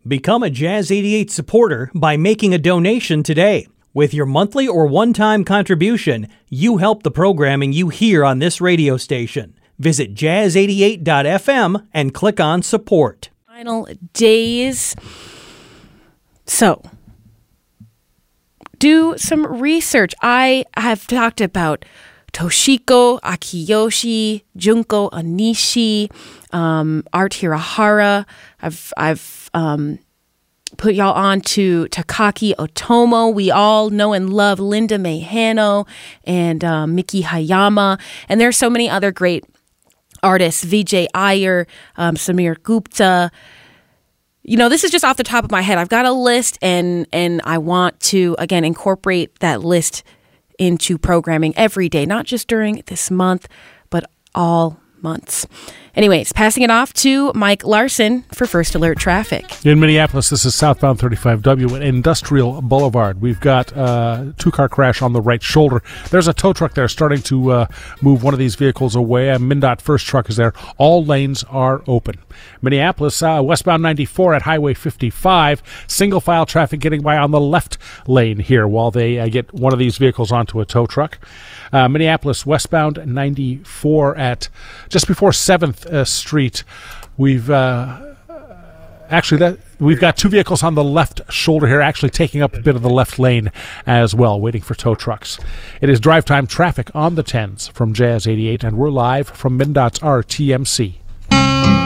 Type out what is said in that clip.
Become a Jazz 88 supporter by making a donation today. With your monthly or one-time contribution, you help the programming you hear on this radio station. Visit jazz88.fm and click on support. Final days. So, do some research. I have talked about Toshiko Akiyoshi, Junko Onishi, Art Hirahara. I've put y'all on to Takaki Otomo. We all know and love Linda May Hano and Miki Hayama. And there's so many other great artists, Vijay Iyer, Samir Gupta. You know, this is just off the top of my head. I've got a list, and I want to, again, incorporate that list into programming every day, not just during this month, but all months. Anyways, passing it off to Mike Larson for First Alert Traffic. In Minneapolis, this is southbound 35W at Industrial Boulevard. We've got a two-car crash on the right shoulder. There's a tow truck there starting to move one of these vehicles away. A MnDOT first truck is there. All lanes are open. Minneapolis, westbound 94 at Highway 55. Single-file traffic getting by on the left lane here while they get one of these vehicles onto a tow truck. Minneapolis, westbound 94 at just before 7th Street. We've got two vehicles on the left shoulder here, actually taking up a bit of the left lane as well, waiting for tow trucks. It is drive time traffic on the 10s from Jazz 88, and we're live from MnDOT's RTMC.